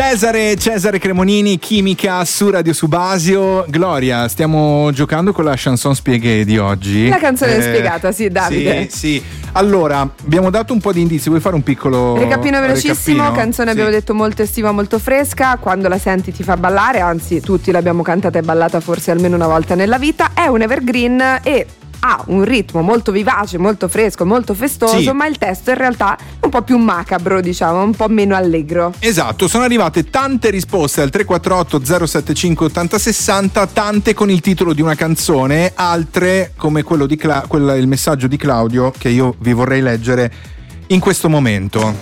Cesare Cremonini, Chimica su Radio Subasio. Gloria, stiamo giocando con la chanson spieghe di oggi. La canzone spiegata, sì, Davide. Sì. Allora, abbiamo dato un po' di indizi, vuoi fare un piccolo recapino velocissimo? Recapino? Canzone, Sì. abbiamo detto molto estiva, molto fresca. Quando la senti ti fa ballare, anzi tutti l'abbiamo cantata e ballata forse almeno una volta nella vita. È un evergreen e ha un ritmo molto vivace, molto fresco, molto festoso, sì. Ma il testo in realtà è un po' più macabro, diciamo, un po' meno allegro. Esatto, sono arrivate tante risposte al 348 075 8060, tante con il titolo di una canzone, altre come quello di il messaggio di Claudio che io vi vorrei leggere in questo momento.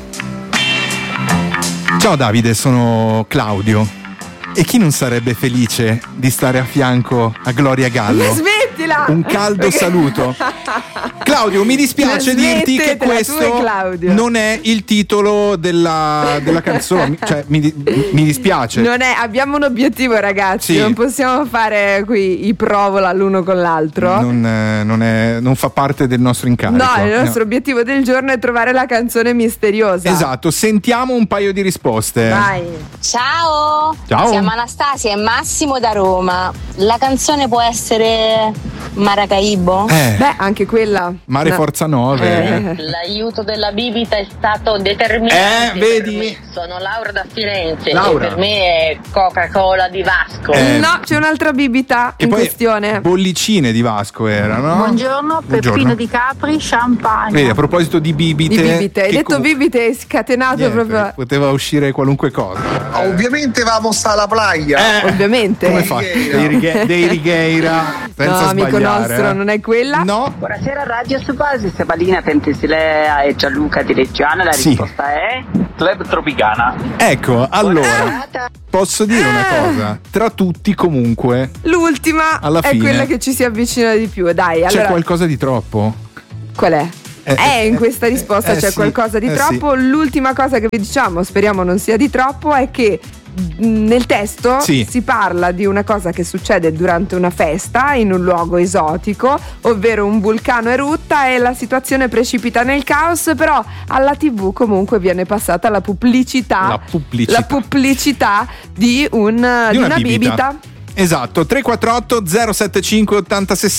Ciao Davide, sono Claudio. E chi non sarebbe felice di stare a fianco a Gloria Gallo? Smettila! Un caldo saluto. Claudio, mi dispiace dirti che questo non è il titolo della canzone, cioè mi dispiace. Abbiamo un obiettivo, ragazzi, sì. Non possiamo fare qui i provola l'uno con l'altro. Non fa parte del nostro incarico. No, il nostro obiettivo del giorno è trovare la canzone misteriosa. Esatto, sentiamo un paio di risposte. Vai. Ciao. Siamo Anastasia e Massimo da Roma. La canzone può essere Maracaibo? Beh, anche quella. Mare Forza 9. L'aiuto della bibita è stato determinante. Vedi? Sono Laura da Firenze. Laura. E per me è Coca-Cola di Vasco. No, c'è un'altra bibita in questione. Bollicine di Vasco erano. Buongiorno, Peppino di Capri, champagne. Vedi, a proposito di bibite. Hai detto bibite e scatenato proprio. Poteva uscire qualunque cosa. Ovviamente vamos alla playa. Ovviamente. Come fa? Dei Righeira. Senza no, amico sbagliare. nostro, non è quella? No. Buonasera Radio Subasio, Sabalina, Pentesilea e Gianluca di Reggiana. La risposta è Club Tropicana. Ecco, allora posso dire una cosa? Tra tutti comunque l'ultima alla è fine quella che ci si avvicina di più. Dai, c'è qualcosa di troppo? Qual è? In questa risposta c'è sì, qualcosa di troppo. Sì. L'ultima cosa che vi diciamo, speriamo non sia di troppo, è che nel testo si parla di una cosa che succede durante una festa in un luogo esotico, ovvero un vulcano erutta e la situazione precipita nel caos, però alla TV comunque viene passata la pubblicità di una bibita. Esatto, 348 075 8060.